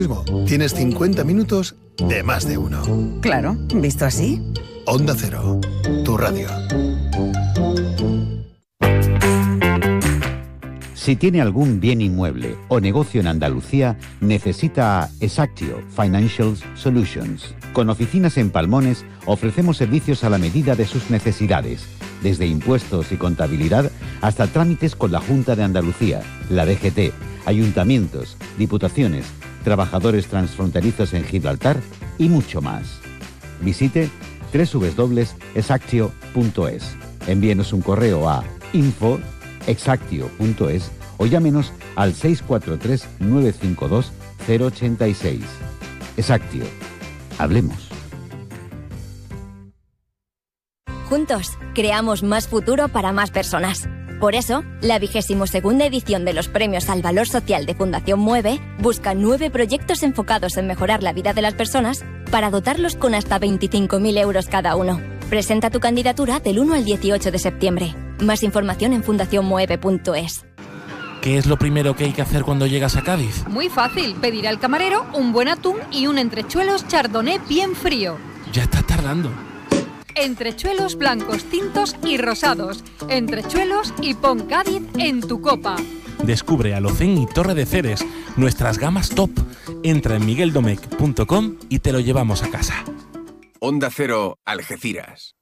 Tienes 50 minutos de más de uno. Claro, visto así. Onda Cero, tu radio. Si tiene algún bien inmueble o negocio en Andalucía, necesita Exactio Financial Solutions. Con oficinas en Palmones, ofrecemos servicios a la medida de sus necesidades, desde impuestos y contabilidad hasta trámites con la Junta de Andalucía, la DGT, ayuntamientos, diputaciones, trabajadores transfronterizos en Gibraltar y mucho más. Visite www.exactio.es. Envíenos un correo a info@exactio.es o llámenos al 643 952 086. Exactio. Hablemos. Juntos, creamos más futuro para más personas. Por eso, la 22ª edición de los Premios al Valor Social de Fundación Mueve busca 9 proyectos enfocados en mejorar la vida de las personas para dotarlos con hasta 25.000 euros cada uno. Presenta tu candidatura del 1 al 18 de septiembre. Más información en fundacionmueve.es. ¿Qué es lo primero que hay que hacer cuando llegas a Cádiz? Muy fácil, pedir al camarero un buen atún y un entrechuelos chardonnay bien frío. Ya estás tardando. Entrechuelos blancos, tintos y rosados. Entrechuelos y pon Cádiz en tu copa. Descubre Alocén y Torre de Ceres, nuestras gamas top. Entra en migueldomecq.com y te lo llevamos a casa. Onda Cero, Algeciras.